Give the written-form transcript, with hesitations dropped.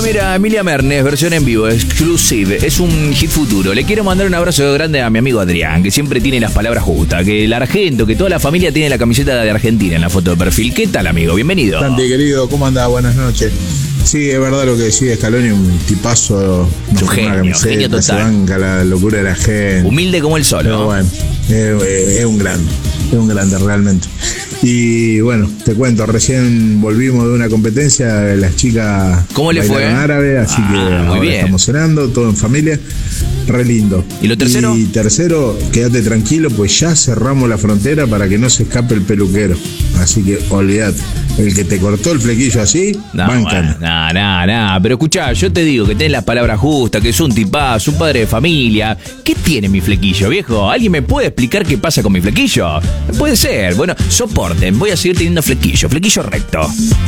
mira, Emilia Mernes, versión en vivo, exclusive. Es un hit futuro. Le quiero mandar un abrazo grande a mi amigo Adrián, que siempre tiene las palabras justas. Que el argento, que toda la familia tiene la camiseta de Argentina en la foto de perfil. ¿Qué tal, amigo? Bienvenido. Santi, querido, ¿cómo andás? Buenas noches. Sí, es verdad lo que decía Scaloni, un tipazo. Un genio total. Se banca la locura de la gente. Humilde como el sol. Pero bueno, es un grande realmente. Y bueno, te cuento, recién volvimos de una competencia, las chicas ¿cómo le fue? Árabe, así que ahora bien. Estamos cenando, todo en familia, re lindo. ¿Y lo tercero? Y tercero, quédate tranquilo, pues ya cerramos la frontera para que no se escape el peluquero. Así que olvidate, el que te cortó el flequillo así, bancan. No, pero escuchá, yo te digo que tenés las palabras justas, que es un tipazo, un padre de familia. ¿Qué tiene mi flequillo, viejo? ¿Alguien me puede explicar qué pasa con mi flequillo? Puede ser, bueno, soporten, voy a seguir teniendo flequillo recto.